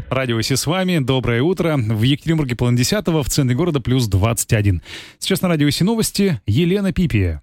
Радио Си с вами. Доброе утро. В Екатеринбурге половина 10-го, в центре города плюс 21. Сейчас на Радио Си новости. Елена Пипия.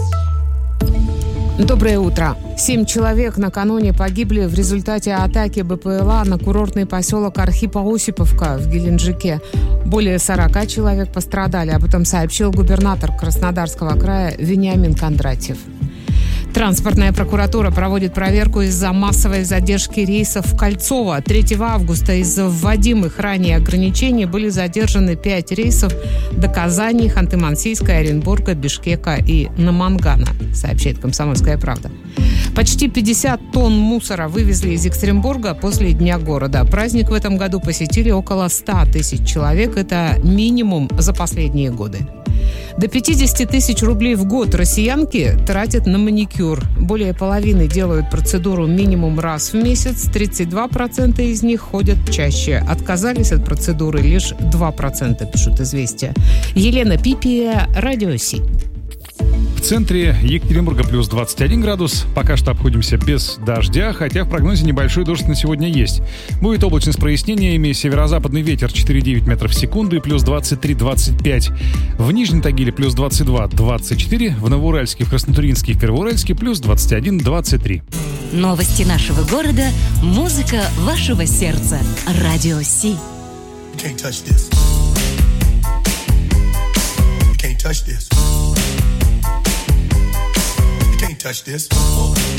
Доброе утро. 7 человек накануне погибли в результате атаки БПЛА на курортный поселок Архипо-Осиповка в Геленджике. Более 40 человек пострадали. Об этом сообщил губернатор Краснодарского края Вениамин Кондратьев. Транспортная прокуратура проводит проверку из-за массовой задержки рейсов в Кольцово. 3 августа из-за вводимых ранее ограничений были задержаны 5 рейсов до Казани, Ханты-Мансийска, Оренбурга, Бишкека и Намангана, сообщает «Комсомольская правда». Почти 50 тонн мусора вывезли из Екатеринбурга после Дня города. Праздник в этом году посетили около 100 тысяч человек. Это минимум за последние годы. До 50 тысяч рублей в год россиянки тратят на маникюр. Более половины делают процедуру минимум раз в месяц. 32% из них ходят чаще. Отказались от процедуры лишь 2%, пишут «Известия». Елена Пипия, Радио Си. В центре Екатеринбурга плюс 21 градус. Пока что обходимся без дождя, хотя в прогнозе небольшой дождь на сегодня есть. Будет облачно с прояснениями. Северо-западный ветер 4,9 метров в секунду и плюс 23-25. В Нижнем Тагиле плюс 22-24. В Новоуральске, в Краснотурьинске и в Первоуральске плюс 21-23. Новости нашего города. Музыка вашего сердца. Радио Си. Touch this.